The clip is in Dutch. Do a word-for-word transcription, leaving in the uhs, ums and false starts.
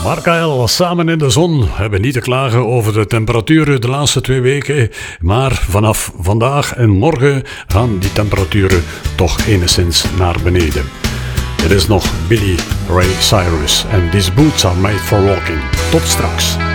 Markael, samen in de zon. We hebben niet te klagen over de temperaturen de laatste twee weken. Maar vanaf vandaag en morgen gaan die temperaturen toch enigszins naar beneden. Er is nog Billy Ray Cyrus en These Boots Are Made for Walking. Tot straks.